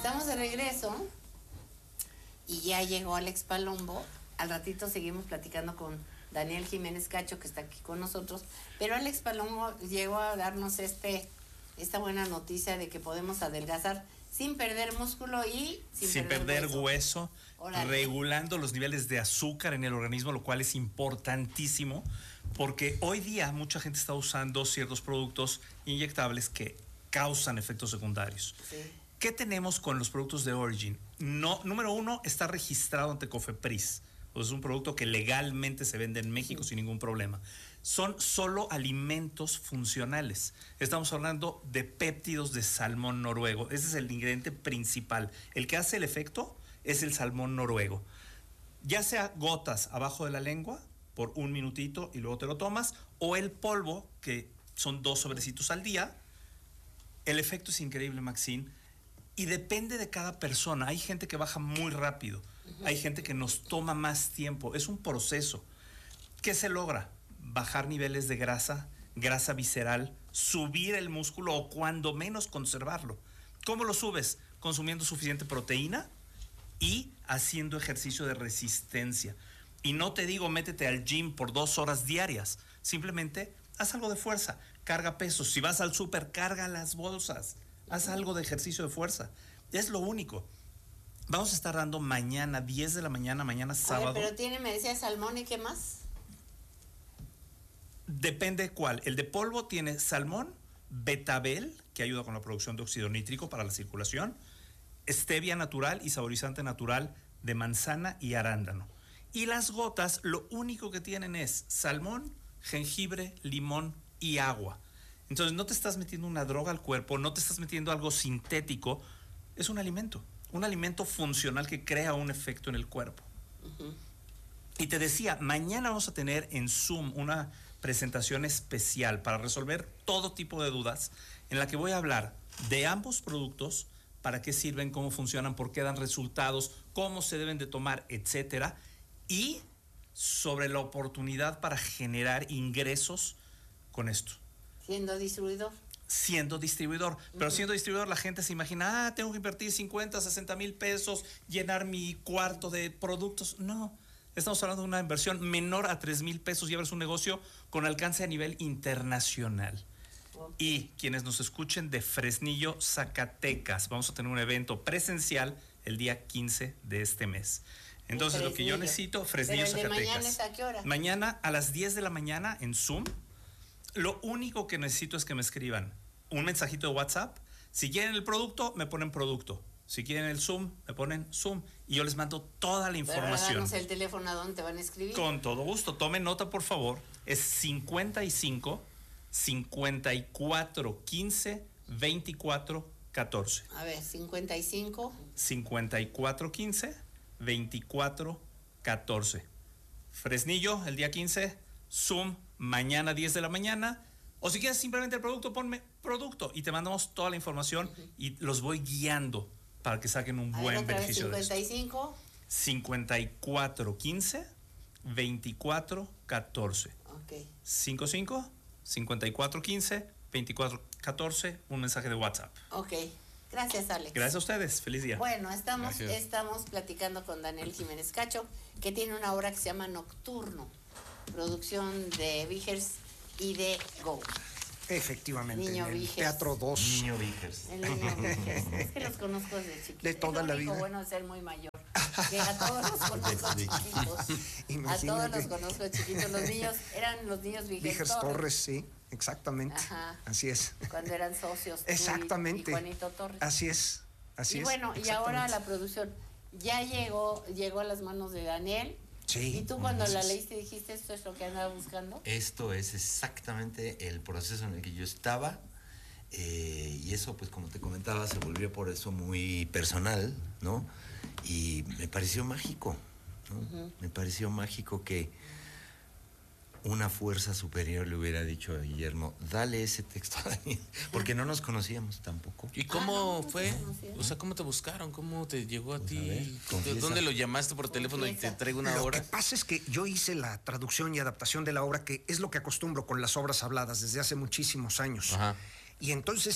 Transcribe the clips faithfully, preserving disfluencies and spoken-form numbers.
Estamos de regreso y ya llegó Alex Palombo. Al ratito seguimos platicando con Daniel Jiménez Cacho, que está aquí con nosotros. Pero Alex Palombo llegó a darnos este esta buena noticia de que podemos adelgazar sin perder músculo y sin, sin perder, perder hueso, hueso regulando los niveles de azúcar en el organismo, lo cual es importantísimo, porque hoy día mucha gente está usando ciertos productos inyectables que causan efectos secundarios. Sí. ¿Qué tenemos con los productos de Origin? No, número uno, está registrado ante Cofepris. Es un producto que legalmente se vende en México sí. sin ningún problema. Son solo alimentos funcionales. Estamos hablando de péptidos de salmón noruego. Ese es el ingrediente principal. El que hace el efecto es el salmón noruego. Ya sea gotas abajo de la lengua por un minutito y luego te lo tomas, o el polvo, que son dos sobrecitos al día. El efecto es increíble, Maxine. Y depende de cada persona. Hay gente que baja muy rápido. Uh-huh. Hay gente que nos toma más tiempo. Es un proceso. ¿Qué se logra? Bajar niveles de grasa, grasa visceral, subir el músculo o cuando menos conservarlo. ¿Cómo lo subes? Consumiendo suficiente proteína y haciendo ejercicio de resistencia. Y no te digo métete al gym por dos horas diarias. Simplemente haz algo de fuerza. Carga pesos. Si vas al súper, carga las bolsas. Haz algo de ejercicio de fuerza. Es lo único. Vamos a estar dando mañana, diez de la mañana, mañana sábado. Ver, pero tiene, me decía, salmón y qué más. Depende cuál. El de polvo tiene salmón, betabel, que ayuda con la producción de óxido nítrico para la circulación, stevia natural y saborizante natural de manzana y arándano. Y las gotas, lo único que tienen es salmón, jengibre, limón y agua. Entonces no te estás metiendo una droga al cuerpo, no te estás metiendo algo sintético, es un alimento, un alimento funcional que crea un efecto en el cuerpo. Uh-huh. Y te decía, mañana vamos a tener en Zoom una presentación especial para resolver todo tipo de dudas, en la que voy a hablar de ambos productos, para qué sirven, cómo funcionan, por qué dan resultados, cómo se deben de tomar, etcétera, y sobre la oportunidad para generar ingresos con esto. Siendo distribuidor. Siendo distribuidor. Pero uh-huh. siendo distribuidor la gente se imagina, ah, tengo que invertir cincuenta, sesenta mil pesos, llenar mi cuarto de productos. No, estamos hablando de una inversión menor a tres mil pesos y abres un negocio con alcance a nivel internacional. Okay. Y quienes nos escuchen de Fresnillo, Zacatecas, vamos a tener un evento presencial el día quince de este mes. Entonces lo que yo necesito, Fresnillo, Pero el de Zacatecas. ¿Mañana es a qué hora? Mañana a las diez de la mañana en Zoom. Lo único que necesito es que me escriban un mensajito de WhatsApp. Si quieren el producto, me ponen producto. Si quieren el Zoom, me ponen Zoom. Y yo les mando toda la información. Pero danos el teléfono a dónde te van a escribir. Con todo gusto. Tomen nota, por favor. Es cincuenta y cinco, cincuenta y cuatro, quince, veinticuatro, catorce. A ver, cincuenta y cinco. cincuenta y cuatro, quince, veinticuatro, catorce. Fresnillo, el día quince. Zoom, mañana diez de la mañana. O si quieres simplemente el producto, ponme producto y te mandamos toda la información. Uh-huh. Y los voy guiando para que saquen un a buen ver, beneficio de esto. cincuenta y cinco. cincuenta y cuatro, quince, veinticuatro, catorce. Ok. cincuenta y cinco, cincuenta y cuatro, quince, veinticuatro, catorce. Un mensaje de WhatsApp. Ok. Gracias, Alex. Gracias a ustedes. Feliz día. Bueno, estamos, estamos platicando con Daniel Jiménez Cacho, que tiene una obra que se llama Nocturno. Producción de Vigers y de Go. Efectivamente, Niño en el Vigers. Teatro dos. Niño Vigers. El Niño Vigers. Es que los conozco desde chiquitos. De toda es la lo único vida. Bueno de ser muy mayor. Que a todos los conozco chiquitos. Imagínate. A todos los conozco chiquitos. Los niños, eran los niños Vigers, Vigers Torres. Torres, sí, exactamente. Ajá. Así es. Cuando eran socios. Exactamente. Y, y Juanito Torres. Así es. Así y es. bueno, y ahora la producción ya llegó, llegó a las manos de Daniel. Sí. ¿Y tú cuando la leíste dijiste esto es lo que andaba buscando? Esto es exactamente el proceso en el que yo estaba, eh, y eso, pues como te comentaba, se volvió por eso muy personal, ¿no? Y me pareció mágico, ¿no? Uh-huh. Me pareció mágico que una fuerza superior le hubiera dicho a Guillermo, dale ese texto a Daniel, porque no nos conocíamos tampoco. ¿Y cómo ah, no, fue? No O sea, ¿cómo te buscaron? ¿Cómo te llegó a pues ti? A ver, ¿Dónde lo llamaste por teléfono confiesa. y te traigo una Lo hora? que pasa es que yo hice la traducción y adaptación de la obra, que es lo que acostumbro con las obras habladas desde hace muchísimos años. Ajá. Y entonces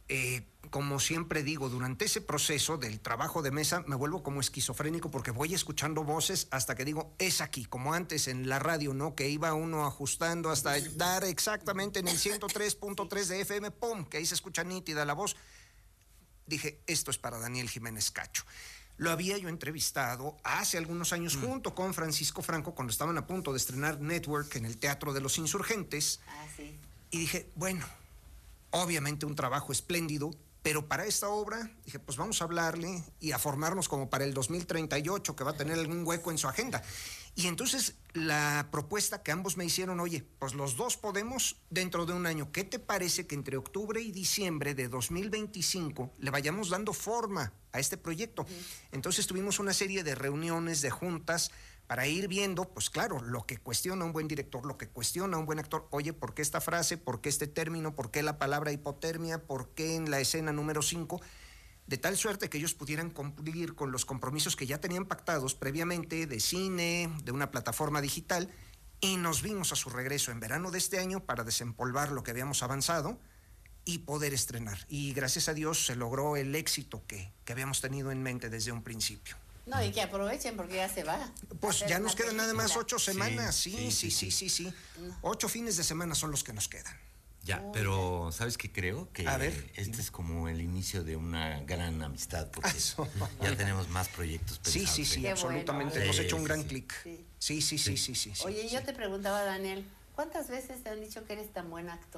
eh, como siempre digo, durante ese proceso del trabajo de mesa me vuelvo como esquizofrénico porque voy escuchando voces hasta que digo, es aquí, como antes en la radio, ¿no? Que iba uno ajustando hasta dar exactamente en el ciento tres punto tres de F M, ¡pum!, que ahí se escucha nítida la voz. Dije, esto es para Daniel Jiménez Cacho. Lo había yo entrevistado hace algunos años mm. junto con Francisco Franco cuando estaban a punto de estrenar Network en el Teatro de los Insurgentes. Ah, sí. Y dije, bueno, obviamente un trabajo espléndido, pero para esta obra, dije, pues vamos a hablarle y a formarnos como para el dos mil treinta y ocho, que va a tener algún hueco en su agenda. Y entonces la propuesta que ambos me hicieron, oye, pues los dos podemos dentro de un año. ¿Qué te parece que entre octubre y diciembre de dos mil veinticinco le vayamos dando forma a este proyecto? Sí. Entonces tuvimos una serie de reuniones, de juntas, para ir viendo, pues claro, lo que cuestiona un buen director, lo que cuestiona un buen actor. Oye, ¿por qué esta frase? ¿Por qué este término? ¿Por qué la palabra hipotermia? ¿Por qué en la escena número cinco? De tal suerte que ellos pudieran cumplir con los compromisos que ya tenían pactados previamente de cine, de una plataforma digital, y nos vimos a su regreso en verano de este año para desempolvar lo que habíamos avanzado y poder estrenar. Y gracias a Dios se logró el éxito que, que habíamos tenido en mente desde un principio. No, y que aprovechen porque ya se va. Pues ya nos quedan nada más ocho semanas, sí, sí, sí, sí, sí, sí. sí. No. Ocho fines de semana son los que nos quedan. Ya, oh, pero ¿sabes qué creo? Que a ver, este es como el inicio de una gran amistad, porque Eso. ya tenemos más proyectos pensados. Sí, sí, sí, Qué absolutamente. Bueno. Hemos hecho Sí, un gran sí. clic. Sí. Sí, sí, sí, sí, sí, sí. Oye, sí, yo sí. te preguntaba, Daniel, ¿cuántas veces te han dicho que eres tan buen actor?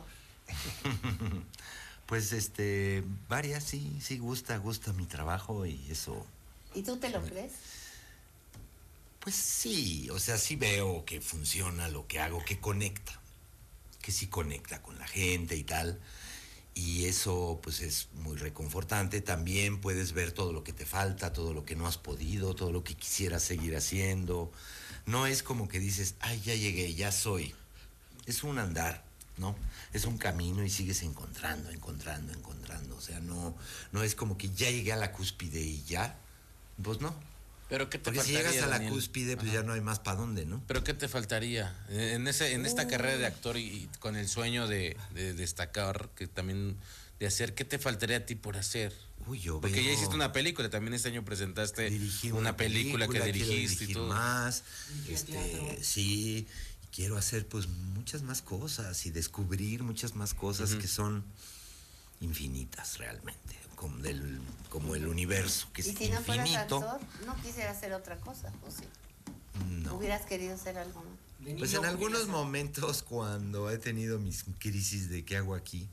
Pues, este, varias, sí, sí, gusta, gusta mi trabajo y eso. ¿Y tú te lo crees? Pues sí, o sea, sí veo que funciona lo que hago, que conecta, que sí conecta con la gente y tal, y eso pues es muy reconfortante. También puedes ver todo lo que te falta, todo lo que no has podido, todo lo que quisieras seguir haciendo. No es como que dices, ay, ya llegué, ya soy. Es un andar, ¿no? Es un camino y sigues encontrando, encontrando, encontrando. O sea, no, no es como que ya llegué a la cúspide y ya, pues no. Pero ¿qué te Porque si faltaría, llegas a la Daniel? cúspide, pues Ajá. ya no hay más para dónde, ¿no? Pero ¿qué te faltaría? En ese, en esta uh. carrera de actor y, y con el sueño de, de destacar, que también de hacer, ¿qué te faltaría a ti por hacer? Uy, yo Porque veo... ya hiciste una película, también este año presentaste Dirigí una, una película, película que dirigiste quiero y todo. más, este, sí, quiero hacer pues muchas más cosas y descubrir muchas más cosas uh-huh. que son infinitas realmente, como, del, como el universo, que es infinito. ¿Y si no fueras actor, no quisieras hacer otra cosa, o sí? No. ¿Hubieras querido hacer algo más? Pues en algunos momentos cuando he tenido mis crisis de qué hago aquí,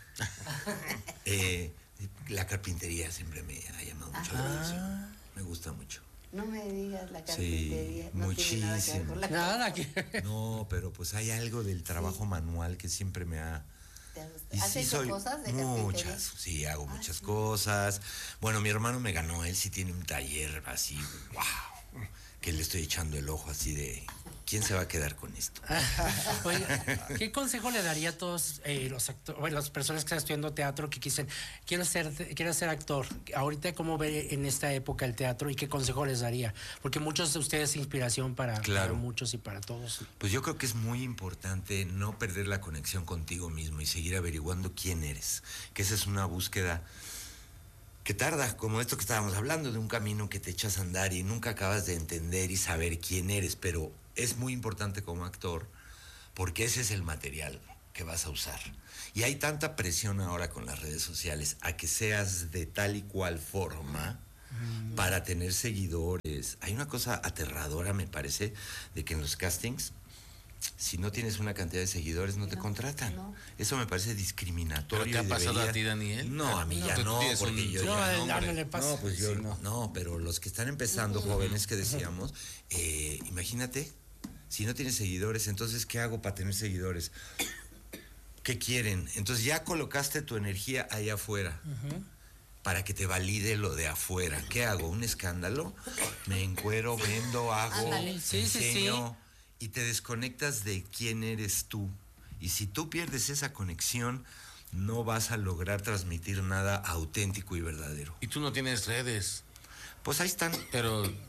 eh, la carpintería siempre me ha llamado mucho la atención. Me gusta mucho. No me digas la carpintería. Sí, no muchísimo. Tiene nada que ver con la nada que... No, pero pues hay algo del trabajo sí. manual que siempre me ha... ¿Has sí hecho soy cosas de muchas, carpintería? sí, hago ah, muchas sí. cosas. Bueno, mi hermano me ganó, él sí tiene un taller así, wow, que le estoy echando el ojo así de, ¿quién se va a quedar con esto? Oye, ¿qué consejo le daría a todos eh, los actores, bueno, las personas que están estudiando teatro que quisen, quiero ser, quiero ser actor? Ahorita, ¿cómo ve en esta época el teatro y qué consejo les daría? Porque muchos de ustedes es inspiración para, claro. para muchos y para todos. Pues yo creo que es muy importante no perder la conexión contigo mismo y seguir averiguando quién eres, que esa es una búsqueda que tarda, como esto que estábamos hablando, de un camino que te echas a andar y nunca acabas de entender y saber quién eres, pero es muy importante como actor porque ese es el material que vas a usar. Y hay tanta presión ahora con las redes sociales a que seas de tal y cual forma mm. para tener seguidores. Hay una cosa aterradora, me parece, de que en los castings, si no tienes una cantidad de seguidores, no, no te contratan. No. Eso me parece discriminatorio. ¿Pero te ha pasado debería... a ti, Daniel? No, a mí no, ya no, porque un... yo no, ya... No, no, le pasa. no, pues yo... Sí, no. no, pero los que están empezando, jóvenes que decíamos, eh, imagínate, si no tienes seguidores, entonces, ¿qué hago para tener seguidores? ¿Qué quieren? Entonces ya colocaste tu energía allá afuera. Uh-huh. Para que te valide lo de afuera. ¿Qué hago? ¿Un escándalo? Me encuero, vendo, hago, sí, enseño... Sí, sí. Y te desconectas de quién eres tú. Y si tú pierdes esa conexión, no vas a lograr transmitir nada auténtico y verdadero. Y tú no tienes redes. Pues ahí están. Pero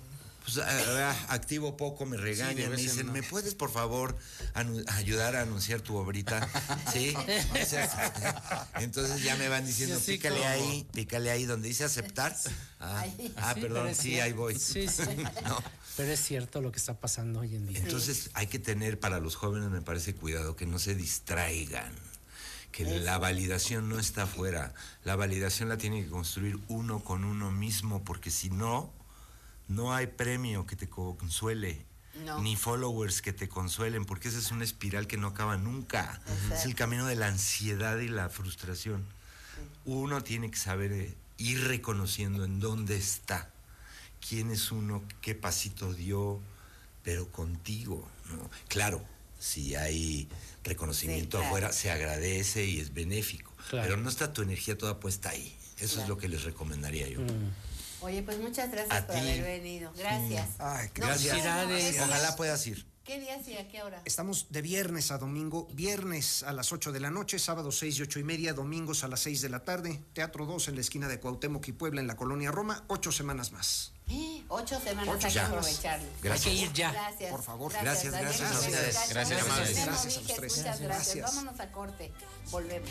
pues a- a- activo poco, me Sí, regañan, de me vez en dicen, no. ¿me puedes por favor anu- ayudar a anunciar tu obrita? Sí. Entonces, entonces ya me van diciendo, Sí, sí, pícale ¿cómo? ahí, pícale ahí donde dice aceptar. Ah, Ahí. ah, Sí, perdón, pero es sí, cierto. ahí voy. Sí, sí. No. Pero es cierto lo que está pasando hoy en día. Entonces hay que tener para los jóvenes, me parece, cuidado, que no se distraigan, que la validación no está afuera, la validación la tiene que construir uno con uno mismo, porque si no, no hay premio que te consuele, No. ni followers que te consuelen, porque esa es una espiral que no acaba nunca. Exacto. Es el camino de la ansiedad y la frustración. Uno tiene que saber eh, ir reconociendo en dónde está, quién es uno, qué pasito dio, pero contigo, ¿no? Claro, si hay reconocimiento Sí, claro. afuera, se agradece y es benéfico, Claro. pero no está tu energía toda puesta ahí. Eso Claro. es lo que les recomendaría yo. Oye, pues muchas gracias A por ti. haber venido. Gracias. Ay, No, Gracias. Felicidades. ¿qué Ojalá días- puedas ir. ¿Qué días y a qué hora? Estamos de viernes a domingo, viernes a las ocho de la noche, sábado seis y ocho y media, domingos a las seis de la tarde, Teatro dos en la esquina de Cuauhtémoc y Puebla en la colonia Roma, ocho semanas más. Eh, Ocho semanas Ocho hay que semanas. aprovecharlo. Gracias. Hay que ir ya. Gracias. Por favor. Gracias, Gracias, Daniel gracias a Jiménez ustedes. Cacho. Gracias, José amables. Guillermo Gracias a los Víquez, tres. Muchas gracias. Gracias. Vámonos a corte. Volvemos.